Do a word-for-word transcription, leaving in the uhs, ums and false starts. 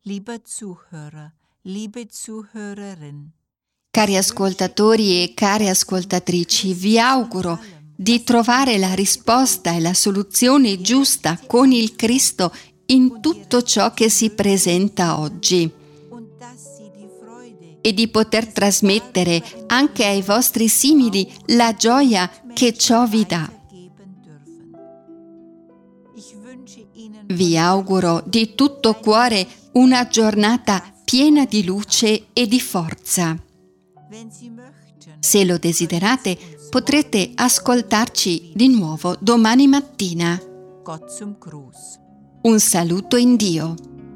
Lieber Zuhörer, liebe Zuhörerin. Cari ascoltatori e care ascoltatrici, vi auguro di trovare la risposta e la soluzione giusta con il Cristo in tutto ciò che si presenta oggi e di poter trasmettere anche ai vostri simili la gioia che ciò vi dà. Vi auguro di tutto cuore una giornata piena di luce e di forza. Se lo desiderate, potrete ascoltarci di nuovo domani mattina. Un saluto in Dio.